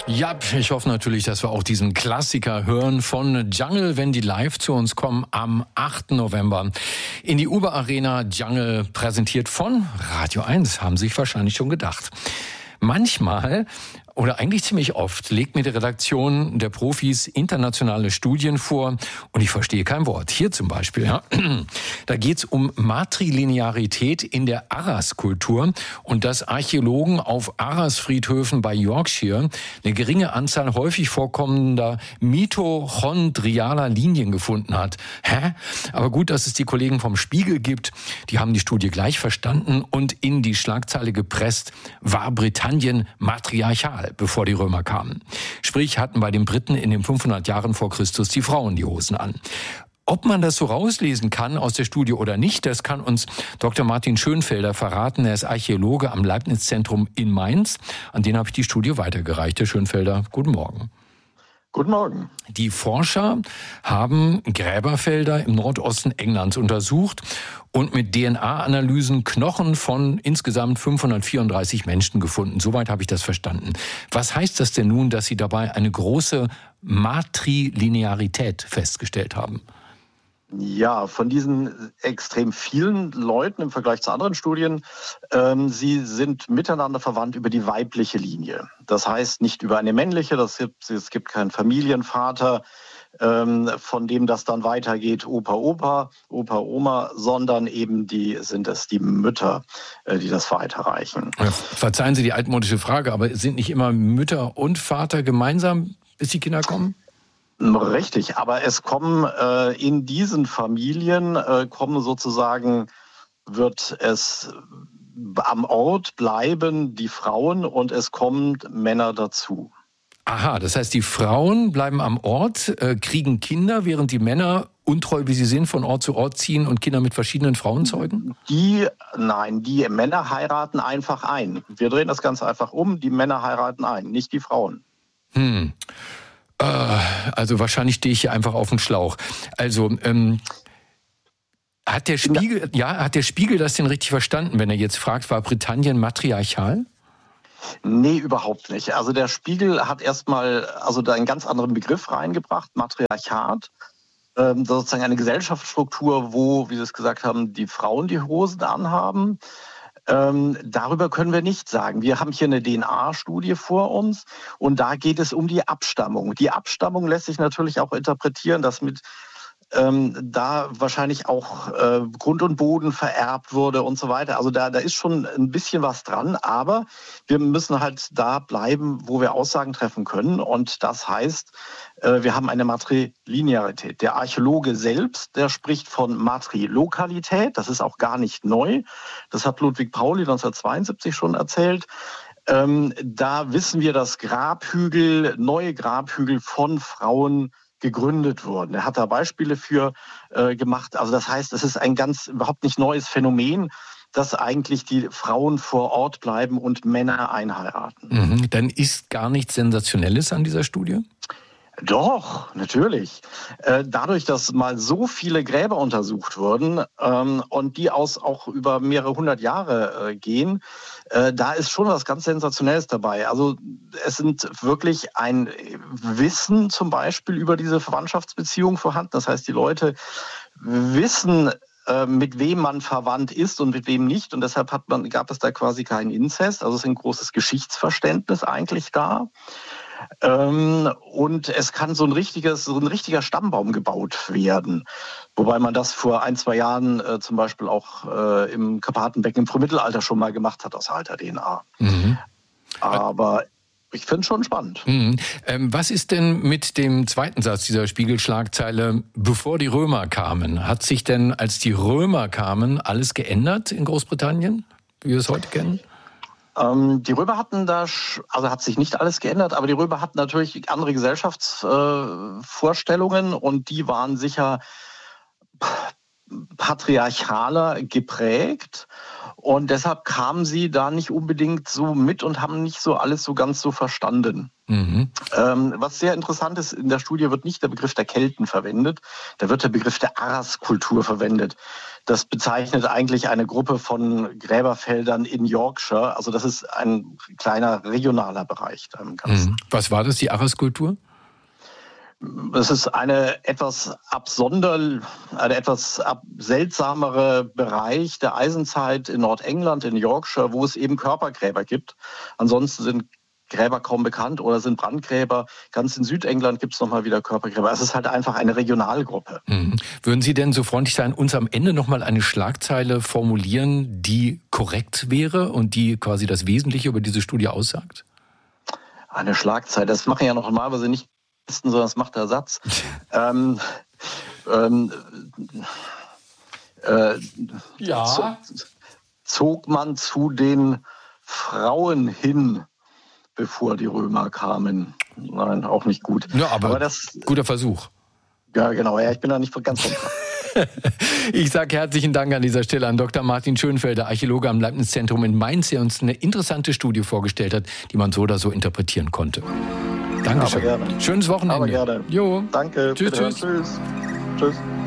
Ja, ich hoffe natürlich, dass wir auch diesen Klassiker hören von Jungle, wenn die live zu uns kommen am 8. November in die Uber Arena. Jungle präsentiert von Radio 1, haben Sie sich wahrscheinlich schon gedacht. Manchmal oder eigentlich ziemlich oft legt mir die Redaktion der Profis internationale Studien vor und ich verstehe kein Wort. Hier zum Beispiel, ja, da geht's um Matrilinearität in der Arras-Kultur und dass Archäologen auf Arras-Friedhöfen bei Yorkshire eine geringe Anzahl häufig vorkommender mitochondrialer Linien gefunden hat. Hä? Aber gut, dass es die Kollegen vom Spiegel gibt. Die haben die Studie gleich verstanden und in die Schlagzeile gepresst, war Britannien matriarchal, bevor die Römer kamen. Sprich, hatten bei den Briten in den 500 Jahren vor Christus die Frauen die Hosen an. Ob man das so rauslesen kann aus der Studie oder nicht, das kann uns Dr. Martin Schönfelder verraten. Er ist Archäologe am Leibniz-Zentrum in Mainz. An den habe ich die Studie weitergereicht. Herr Schönfelder, guten Morgen. Guten Morgen. Die Forscher haben Gräberfelder im Nordosten Englands untersucht und mit DNA-Analysen Knochen von insgesamt 534 Menschen gefunden. Soweit habe ich das verstanden. Was heißt das denn nun, dass Sie dabei eine große Matrilinearität festgestellt haben? Ja, von diesen extrem vielen Leuten im Vergleich zu anderen Studien, sie sind miteinander verwandt über die weibliche Linie. Das heißt nicht über eine männliche, es gibt keinen Familienvater, von dem das dann weitergeht, Opa, Oma, sondern eben sind es die Mütter, die das weiterreichen. Verzeihen Sie die altmodische Frage, aber sind nicht immer Mütter und Vater gemeinsam, bis die Kinder kommen? Richtig, aber es kommen in diesen Familien, wird es am Ort bleiben die Frauen und es kommen Männer dazu. Aha, das heißt, die Frauen bleiben am Ort, kriegen Kinder, während die Männer, untreu wie sie sind, von Ort zu Ort ziehen und Kinder mit verschiedenen Frauen zeugen? Die Männer heiraten einfach ein. Wir drehen das ganz einfach um, die Männer heiraten ein, nicht die Frauen. Also wahrscheinlich stehe ich hier einfach auf dem Schlauch. Also hat der Spiegel das denn richtig verstanden, wenn er jetzt fragt, war Britannien matriarchal? Nee, überhaupt nicht. Also der Spiegel hat erstmal da einen ganz anderen Begriff reingebracht, Matriarchat. Sozusagen eine Gesellschaftsstruktur, wo, wie Sie es gesagt haben, die Frauen die Hosen anhaben. Darüber können wir nichts sagen. Wir haben hier eine DNA-Studie vor uns und da geht es um die Abstammung. Die Abstammung lässt sich natürlich auch interpretieren, dass da wahrscheinlich auch Grund und Boden vererbt wurde und so weiter. Also da ist schon ein bisschen was dran, aber wir müssen halt da bleiben, wo wir Aussagen treffen können. Und das heißt, wir haben eine Matrilinearität. Der Archäologe selbst, der spricht von Matrilokalität. Das ist auch gar nicht neu. Das hat Ludwig Pauli 1972 schon erzählt. Da wissen wir, dass neue Grabhügel von Frauen gegründet wurden. Er hat da Beispiele für gemacht. Also das heißt, es ist ein überhaupt nicht neues Phänomen, dass eigentlich die Frauen vor Ort bleiben und Männer einheiraten. Dann ist gar nichts Sensationelles an dieser Studie? Doch, natürlich. Dadurch, dass mal so viele Gräber untersucht wurden und die auch über mehrere hundert Jahre gehen, da ist schon was ganz Sensationelles dabei. Also es sind wirklich ein Wissen zum Beispiel über diese Verwandtschaftsbeziehung vorhanden. Das heißt, die Leute wissen, mit wem man verwandt ist und mit wem nicht. Und deshalb gab es da quasi keinen Inzest. Also es ist ein großes Geschichtsverständnis eigentlich da. Und es kann so ein richtiger Stammbaum gebaut werden. Wobei man das vor 1-2 Jahren zum Beispiel auch im Karpatenbecken im Frühmittelalter schon mal gemacht hat aus alter DNA. Aber ich finde es schon spannend. Was ist denn mit dem zweiten Satz dieser Spiegelschlagzeile, bevor die Römer kamen? Hat sich denn, als die Römer kamen, alles geändert in Großbritannien, wie wir es heute kennen? Die Römer hatten hat sich nicht alles geändert, aber die Römer hatten natürlich andere Gesellschaftsvorstellungen und die waren sicher patriarchaler geprägt. Und deshalb kamen sie da nicht unbedingt so mit und haben nicht so alles so ganz so verstanden. Mhm. Was sehr interessant ist, in der Studie wird nicht der Begriff der Kelten verwendet, da wird der Begriff der Arras-Kultur verwendet. Das bezeichnet eigentlich eine Gruppe von Gräberfeldern in Yorkshire. Also das ist ein kleiner regionaler Bereich da im Ganzen. Was war das, die Arras-Kultur? Das ist eine etwas seltsamere Bereich der Eisenzeit in Nordengland, in Yorkshire, wo es eben Körpergräber gibt. Ansonsten sind Gräber kaum bekannt oder sind Brandgräber. Ganz in Südengland gibt es nochmal wieder Körpergräber. Es ist halt einfach eine Regionalgruppe. Würden Sie denn so freundlich sein, uns am Ende nochmal eine Schlagzeile formulieren, die korrekt wäre und die quasi das Wesentliche über diese Studie aussagt? Eine Schlagzeile, das machen ja noch normalerweise nicht, sondern das macht der Satz. Zog man zu den Frauen hin, bevor die Römer kamen. Nein, auch nicht gut. Ja, aber das, guter Versuch. Ja, genau. Ja, ich bin da nicht ganz so dran. Ich sage herzlichen Dank an dieser Stelle an Dr. Martin Schönfelder, Archäologe am Leibniz-Zentrum in Mainz, der uns eine interessante Studie vorgestellt hat, die man so oder so interpretieren konnte. Dankeschön. Aber gerne. Schönes Wochenende. Aber gerne. Jo. Danke. Tschüss. Tschüss. Tschüss.